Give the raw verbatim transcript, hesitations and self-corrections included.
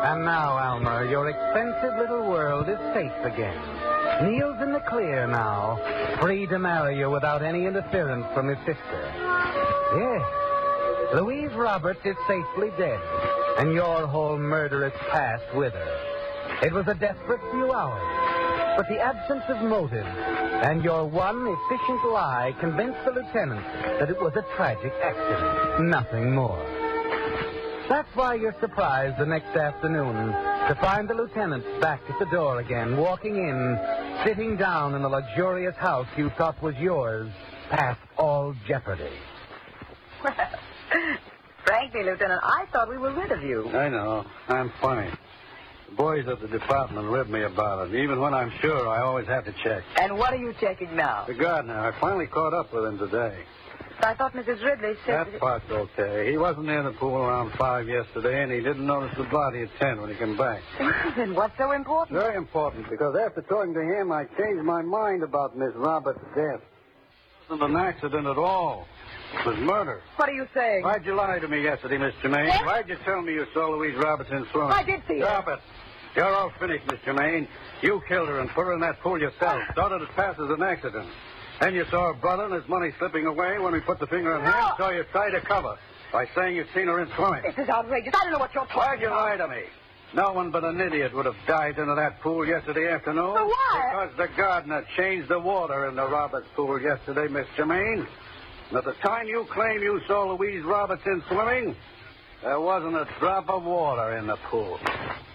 And now, Alma, your expensive little world is safe again. Neil's in the clear now, free to marry you without any interference from his sister. Yes, Louise Roberts is safely dead, and your whole murderous past with her. It was a desperate few hours, but the absence of motive and your one efficient lie convinced the lieutenant that it was a tragic accident, nothing more. That's why you're surprised the next afternoon to find the lieutenant back at the door again, walking in, sitting down in the luxurious house you thought was yours, past all jeopardy. Well, frankly, Lieutenant, I thought we were rid of you. I know. I'm funny. The boys at the department rib me about it. Even when I'm sure, I always have to check. And what are you checking now? The gardener. I finally caught up with him today. I thought Missus Ridley said... That part's okay. He wasn't near the pool around five yesterday, and he didn't notice the body at ten when he came back. Then what's so important? Very important, because after talking to him, I changed my mind about Miss Roberts' death. It wasn't an accident at all. It was murder. What are you saying? Why'd you lie to me yesterday, Miss Germain? Yes? Why'd you tell me you saw Louise Roberts in swimming? I did see her. Stop it. You're all finished, Miss Germain. You killed her and put her in that pool yourself. Started it past as an accident. Then you saw her brother and his money slipping away when we put the finger in No. hand, so you tried to cover by saying you'd seen her in swimming. This is outrageous. I don't know what you're talking Why'd you about. lie to me? No one but an idiot would have dived into that pool yesterday afternoon. But why? Because the gardener changed the water in the Roberts pool yesterday, Miss Germain. And at the time you claim you saw Louise Roberts in swimming, there wasn't a drop of water in the pool.